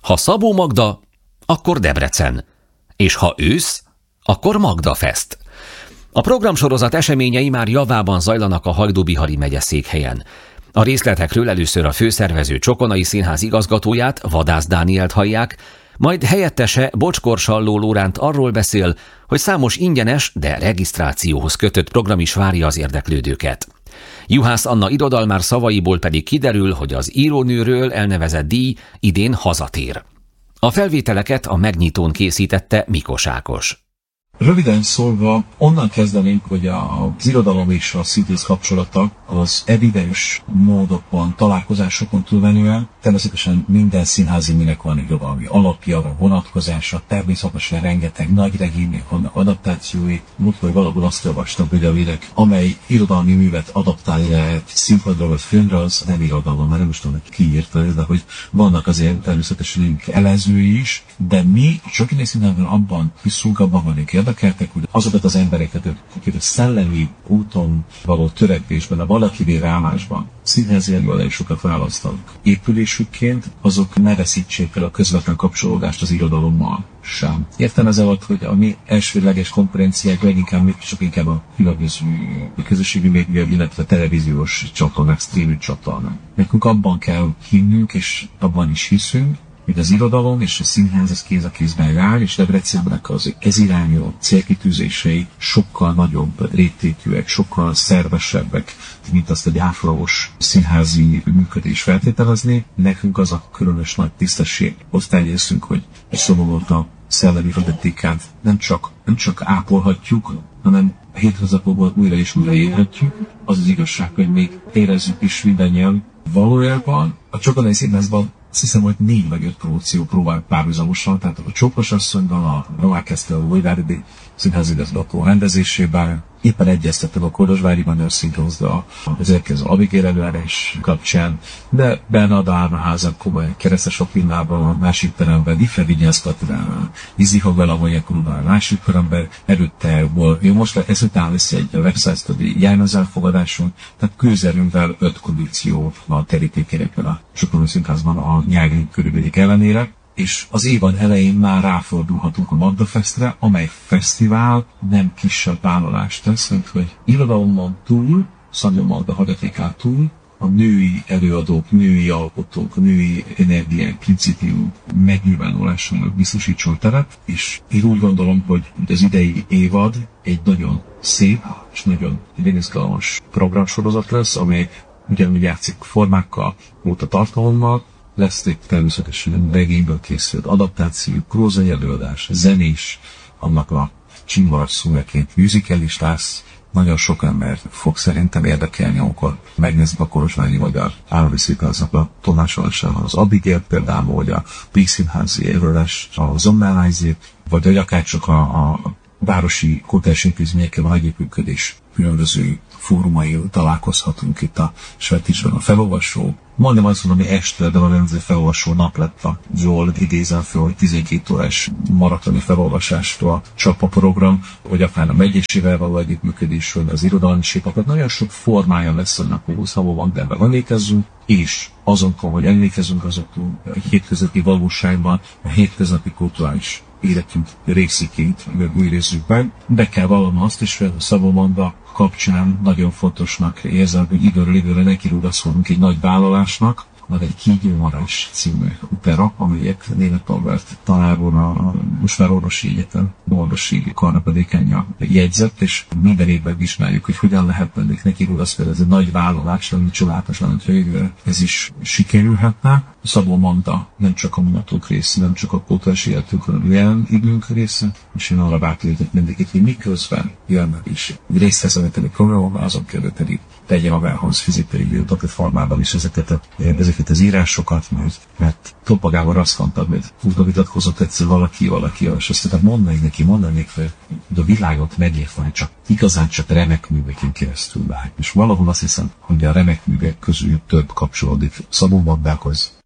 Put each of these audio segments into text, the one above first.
Ha Szabó Magda, akkor Debrecen. És ha ősz, akkor Magda Fest. A programsorozat eseményei már javában zajlanak a Hajdú-Bihari megyeszékhelyen. A részletekről először a főszervező Csokonai Színház igazgatóját, Vadász Dánielt hallják, majd helyettese Bocskor Salló Lóránt arról beszél, hogy számos ingyenes, de regisztrációhoz kötött program is várja az érdeklődőket. Juhász Anna irodalmár szavaiból pedig kiderül, hogy az írónőről elnevezett díj idén hazatér. A felvételeket a megnyitón készítette Mikos Ákos. Röviden szólva, onnan kezdenénk, hogy az irodalom és a színház kapcsolata az evidens módokon, találkozásokon túlmenően természetesen minden színházi műnek van irodalmi alapja, vonatkozása, természetesen rengeteg nagy regénynek vannak adaptációi. Múltkor valahol azt olvastam, hogy a világ, amely irodalmi művet adaptálja lehet színpadra vagy filmre, az nem irodalom, mert nem is tudom, hogy ki írta, de hogy vannak azért természetesen elezői is, de mi csak én színházban abban hiszünk, abban vagyunk érdekeltek, hogy azokat az embereket, akik a szellemi úton való törekvésben, a valakivé rámásban színházi előadásokat választanak épülésükként, azok ne veszítsék el a közvetlen kapcsolódást az irodalommal sem. Értem ez alatt, hogy a mi elsődleges konkurenciák leginkább csak inkább a különböző közösségi média, illetve televíziós csatornák, streaming csatornák. Nekünk abban kell hinnünk, és abban is hiszünk, hogy az irodalom és a színház az kéz a kézben áll, és Debrecennek az ezirányú célkitűzései sokkal nagyobb rététűek, sokkal szervesebbek, mint azt egy átlagos színházi működés feltételezni. Nekünk az a különös nagy tisztesség, osztályészünk, hogy egy szomorúta szellemi fogyatékát nem csak ápolhatjuk, hanem a hétköznapokból újra és újra élhetjük. Az az igazság, hogy még érezzük is mindannyian. Valójában a Csokonai Színházban azt hiszem, hogy 4 vagy 5 produkció próbál párhuzamosan, tehát a Csókos asszonyban, a Novák kezdte a Vojvárdi színházigazgató rendezésében, éppen egyeztettem a Kolozsváriban őszintehozza az érkező Abigail előadás kapcsán, de Bernarda Árvaházán komoly keresztes opinnában, a másik teremben Ife Vigyázkatrán, Izzi Velamonyakulban, a másik teremben előtte volt. Jó, most ezután lesz egy website study járnaz elfogadáson, tehát közelünkvel 5 kondíció van terítékerekben a Csokonai Színházban a nyári körülmények ellenére. És az évad elején már ráfordulhatunk a Magda Festre, amely fesztivál nem kisebb vállalást tesz, mint hogy irodalomon túl, Szandja Magda hagyatékán túl, a női előadók, női alkotók, női energiák, principium megnyilvánulásának biztosítson teret, és én úgy gondolom, hogy az idei évad egy nagyon szép és nagyon izgalmas programsorozat lesz, amely ugyanúgy játszik formákkal, volt a tartalommal, lesz egy természetesen regényből készült adaptáció, prózai előadás, zenés, annak a címvarcs szöveként musical is lesz. Nagyon sok ember fog szerintem érdekelni, amikor megnézzük a Kolozsvári vagy a Állami Színháznak a tolmácsolásával az Abigail például, vagy a Vígszínházi előadás, a Zommelájzét, vagy akár csak a városi kultúrás intézményekkel a együttműködés különböző fórumai találkozhatunk itt a Svetisben a felolvasó. Majdnem azt mondom, hogy este, de valami felolvasó nap lett a Zsolt idézem fel, hogy 12 órás maratoni felolvasástól csak a program, vagy akár a megyésével való együttműködésről, az irodalmi sépakat. Nagyon sok formája lesz annak, hogy Szabóban ebben emlékezzünk, és azonban, hogy emlékezzünk azokról a hétköznapi valóságban, a hétköznapi kulturális életünk résziként újrézzük meg. Be kell vallanom azt is, hogy a Szabó Magda kapcsán nagyon fontosnak érzem, hogy időről időre nekirúgaszolunk egy nagy vállalásnak, van egy Kígyó Marás című opera, amelyet Németh Albert tanár úr a Musvár-orvosi Egyetem orvosi karnapedékenja jegyzett, és minden évben vizsgáljuk, hogy hogyan lehet ennek nekirúgaszolni. Ez egy nagy vállalás, ami csodálatos lenne, hogy ez is sikerülhetne. Szabó Magda nem csak a mondatok része, nem csak a kultúrás életünk, hanem jelen időnk része, és én arra bátorítok mindenkit, hogy miközben jönnek is részt veszem a programokban, azon kell tenni, tegye magához fizikai document formában is ezeket az írásokat, mert Toppa Gábor azt mondta, hogy úgy vitatkozott egyszer valaki, és azt mondanék neki, hogy a világot megérteni igazán csak remek műveken keresztül vág. És valahol azt hiszem, hogy a remek művek közül több kapcsolódik Szabó Magdához,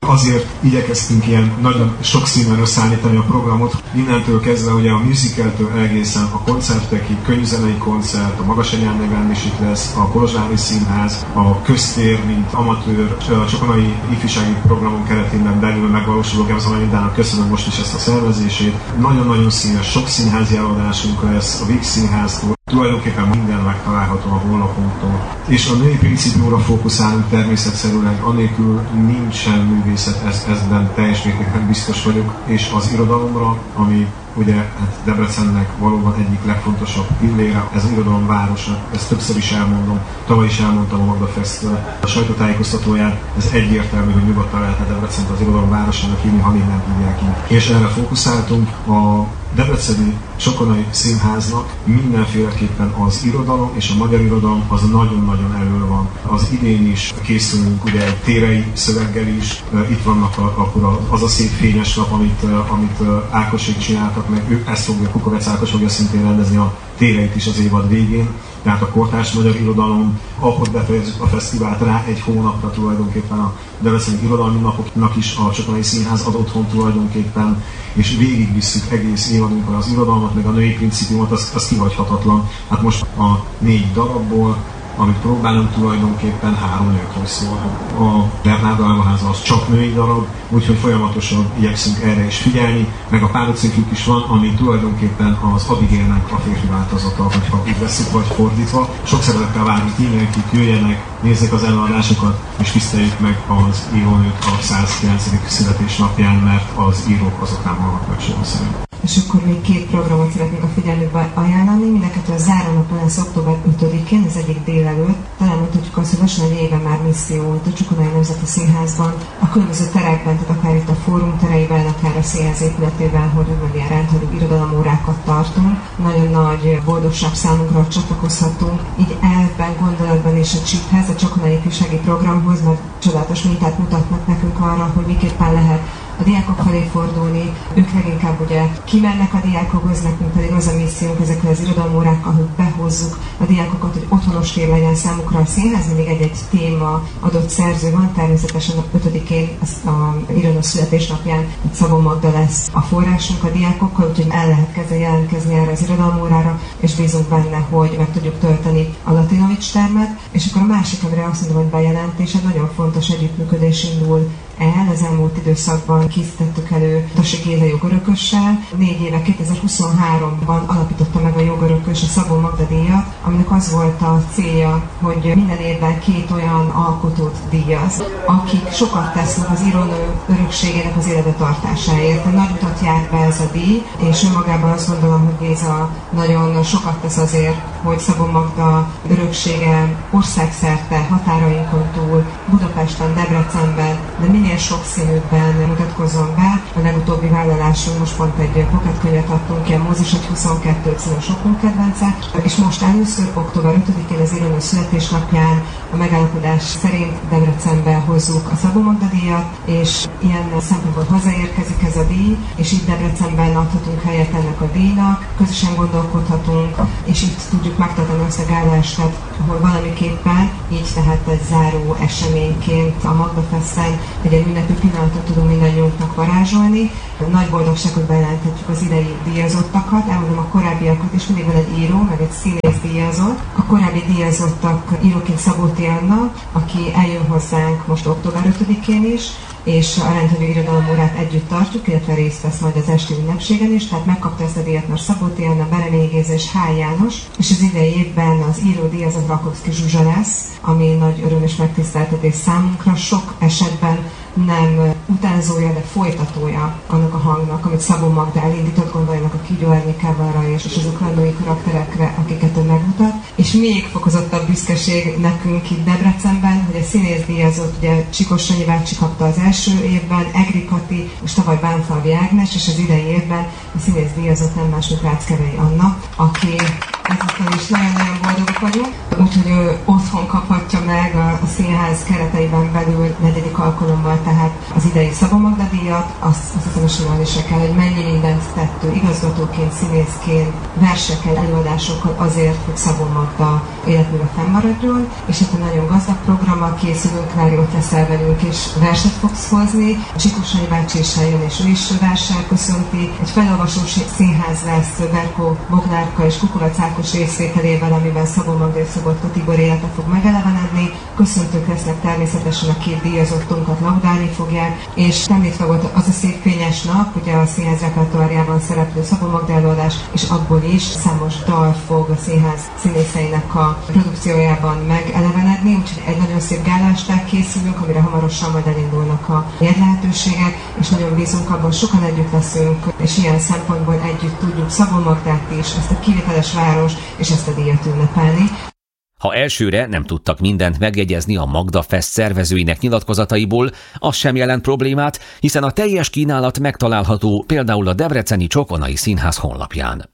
Azért igyekeztünk ilyen nagyon sok színben összeállítani a programot. Innentől kezdve ugye a musicaltől egészen a koncertekig, könnyűzenei koncert, a Magasanyám néven is itt lesz, a Kolozsvári Színház, a Köztér, mint amatőr, a csokonai ifjúsági programon keretében belül megvalósuló Gemzalai Lindának köszönöm most is ezt a szervezését. Nagyon-nagyon színes, sok színházi előadásunk lesz, a Víg Színháztól, tulajdonképpen minden megtalálható a honlapunktól. És a női principiumra fókuszálunk természetszerűen, anélkül nincsen művészet, ezben teljes mértékben biztos vagyok, és az irodalomra, ami ugye hát Debrecennek valóban egyik legfontosabb pillére, ez az irodalom városa, ezt többször is elmondom, tavaly is elmondtam a Magda Fest a sajtótájékoztatóján, ez egyértelmű, hogy nyugodtan lehetne Debrecent az irodalom városának hívni, ha még nem hívják így. És erre fókuszáltunk. A Debreceni Csokonai Színháznak mindenféleképpen az irodalom és a magyar irodalom az nagyon-nagyon elő van. Az idén is készülünk ugye egy térei szöveggel is, itt vannak akkor az a szép fényes lap, amit Ákosék csináltak, meg ezt fogja, Kukovec Ákos fogja szintén rendezni a téreit is az évad végén. Tehát a kortárs magyar irodalom, ahogy befejezzük a fesztivált rá egy hónapra tulajdonképpen a Debreceni Irodalmi Napoknak is a Csokonai Színház ad otthon tulajdonképpen, és végigvisszük egész évadunkon az irodalmat, meg a női principiumot, az kihagyhatatlan. Hát most a 4 darabból, amit próbálunk tulajdonképpen 3 nőkről szól. A Bernárd Almaháza az csak női darab, úgyhogy folyamatosan igyekszünk erre is figyelni, meg a párbeszédjük is van, ami tulajdonképpen az Abigailnek a férfi változata, hogyha úgy veszük, vagy fordítva. Sok szeretettel várjuk mindenkit, jöjjenek, nézzék az előadásokat, és tiszteljük meg az írónőt a 109. születésnapján, mert az írók azok nem halnak soha szerint. És akkor még 2 programot szeretnék a figyelmükbe ajánlani. Mindenkettő a zárónapon lesz október 5-én, az egyik délelőtt. Talán mondhatjuk azt, hogy lassan egy éve már misszió volt a Csokonai Nemzeti Színházban, a különböző terekben, tehát akár itt a fórum tereiben, akár a színház épületében, hogy úgymond ilyen rendhagyó irodalomórákat tartunk. Nagyon nagy boldogság számunkra, hogy csatlakozhatunk. Így elvben, gondolatban és a CSIP-hez, a Csokonai Ifjúsági Programhoz, mert csodálatos mintát mutatnak nekünk arra, hogy miképpen lehet a diákok felé fordulni, ők leginkább ugye kimennek a diákokhoz, nekünk pedig az a missziónk ezekkel az irodalomórákkal, hogy behozzuk a diákokat, hogy otthonos tér legyen számukra a színház, mindig egy téma adott szerző van, természetesen a 5-én a Irona születésnapján Szabó Magda lesz a forrásunk a diákokkal, úgyhogy el lehet kezdeni jelentkezni erre az irodalomórára, és bízunk benne, hogy meg tudjuk tölteni a Latinovics termet, és akkor a másik, amire azt mondom, hogy bejelentés, egy nagyon fontos együttműködés indul el. Az elmúlt időszakban készítettük elő Tasi Géza jogörökössel. 4 éve, 2023-ban alapította meg a jogörökös a Szabó Magda díjat, aminek az volt a célja, hogy minden évben 2 olyan alkotót díjaz, akik sokat tesznek az írónő örökségének az életbe tartásáért. Nagy utat jár be ez a díj, és önmagában azt gondolom, hogy Géza nagyon sokat tesz azért, hogy Szabó Magda öröksége országszerte, határainkon túl, Budapesten, Debrecenben, de minél sokszínűbben mutatkozzon be. A legutóbbi vállalásunk, most pont egy pocketkönyvet adtunk ki, a Mózes 22 című sokunk kedvence, és most először október 5-én az írónő születésnapján a megállapodás szerint Debrecenbe hozzuk a Szabó Magda díjat, és ilyen szempontból hozzáérkezik ez a díj, és itt Debrecenben adhatunk helyet ennek a díjnak, közösen gondolkodhatunk, és itt tudjuk megtartani azt a gálaestet, ahol valamiképpen, így tehát egy záró eseményként a Magda Festen egy ünnepi pillanatot tudunk mindannyiunknak varázsolni. Nagy boldogság, hogy bejelenthetjük az idei díjazottakat, elmondom a korábbiakat is, mindig van egy író, meg egy színész díjazott. A korábbi díjazottak íróként Szabóti Anna, aki eljön hozzánk most október 5-én is, és a rendhagyó irodalomórát együtt tartjuk, illetve részt vesz majd az esti ünnepségen is, tehát megkapta ezt a díjat már Szabóti Anna, Bereményi Géza és H. János, és az idei évben az író díjazat Rakovszki Zsuzsa lesz, ami nagy öröm és megtiszteltetés számunkra. Sok esetben nem utánzója, de folytatója annak a hangnak, amit Szabó Magda elindított, gondoljanak a Kígyó Árnyékávára és azokra a női karakterekre, akiket ő megmutat. És még fokozottabb büszkeség nekünk itt Debrecenben, hogy a színész díjazott, ugye Csikos Sanyi bácsi kapta az első évben, Egri Kati, és tavaly Bánfalvi Ágnes, és az idei évben a színész díjazott nem más, mint Ráckevei Anna, aki ezután is nagyon-nagyon boldogok vagyunk. Úgyhogy ő otthon kaphatja meg a színház kereteiben belül 4. alkalommal, tehát az idei Szabó Magda díjat. Azt hiszem, sorolni se kell, hogy mennyi mindent tett ő igazgatóként, színészként, versekkel, előadásokkal azért, hogy Szabó Magda életműve fennmaradjon, és itt egy nagyon gazdag programmal készülünk, Klári, ott leszel velünk, és verset fogsz hozni. Csikusai bácsi is eljön, és ő is verssel köszönti. Egy felolvasó színház lesz Berkó Bognárka és Kukovac Ákos részvételével, amiben Szabó Magda és Szabadka Tibor élete fog megelevenedni. Köszöntők lesznek természetesen, a 2 díjazottunkat laudálni fogják, és említve volt az a szép fényes nap, ugye a színház repertoárjában szereplő Szabó Magda előadás, és abból is számos dal fog a színház színészeinek a produkciójában megelevenedni, úgyhogy egy nagyon szép gálásták készülünk, amire hamarosan majd elindulnak a lehetőségek, és nagyon bízunk abban, sokan együtt leszünk, és ilyen szempontból együtt tudjuk Szabó Magdát is, ezt a kivételes város és ezt a díjat ünnepelni. Ha elsőre nem tudtak mindent megjegyezni a Magda Fest szervezőinek nyilatkozataiból, az sem jelent problémát, hiszen a teljes kínálat megtalálható például a Debreceni Csokonai Színház honlapján.